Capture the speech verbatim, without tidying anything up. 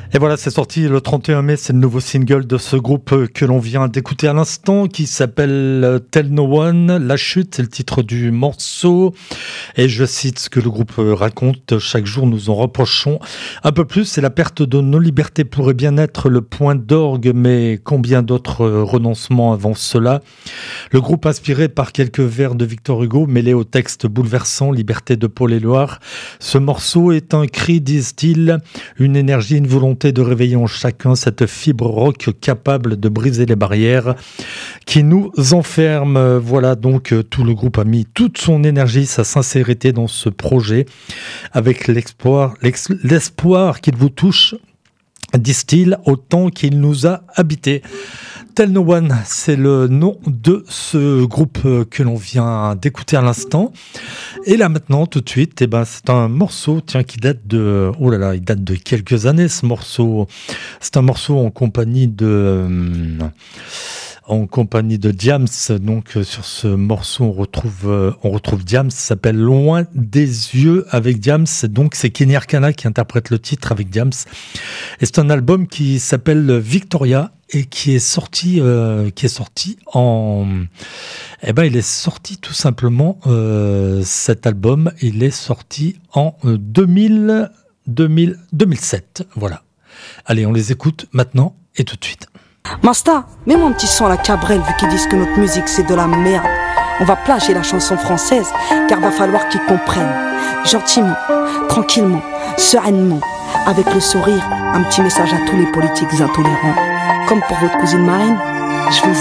Et voilà, c'est sorti le trente et un mai, c'est le nouveau single de ce groupe que l'on vient d'écouter à l'instant, qui s'appelle Tell No One. La chute, c'est le titre du morceau. Et je cite ce que le groupe raconte: chaque jour nous en reprochons un peu plus, et la perte de nos libertés pourrait bien être le point d'orgue, mais combien d'autres renoncements avant cela? Le groupe, inspiré par quelques vers de Victor Hugo, mêlé au texte bouleversant Liberté de Paul Éluard. Ce morceau est un cri, disent-ils, une énergie, une volonté de réveiller en chacun cette fibre rock capable de briser les barrières qui nous enferment. Voilà, donc tout le groupe a mis toute son énergie, sa sincérité dans ce projet, avec l'espoir, l'espoir qu'il vous touche, disent-ils, autant qu'il nous a habités. Tell No One, c'est le nom de ce groupe que l'on vient d'écouter à l'instant. Et là maintenant, tout de suite, eh ben, c'est un morceau, tiens, qui date de, oh là là, il date de quelques années, ce morceau. C'est un morceau en compagnie de, euh, en compagnie de Diams. Donc, euh, sur ce morceau, on retrouve, euh, on retrouve Diams. Ça s'appelle Loin des yeux avec Diams. Donc, c'est Kenny Arcana qui interprète le titre avec Diams. Et c'est un album qui s'appelle Victoria, et qui est sorti, euh, qui est sorti en, eh ben, il est sorti tout simplement, euh, cet album, il est sorti en deux mille, deux mille, deux mille sept, voilà. Allez, on les écoute maintenant et tout de suite. Masta, mets-moi un petit son à la Cabrel, vu qu'ils disent que notre musique c'est de la merde. On va plager la chanson française, car va falloir qu'ils comprennent. Gentiment, tranquillement, sereinement, avec le sourire, un petit message à tous les politiques intolérants. Comme pour votre cousine Marine, je vous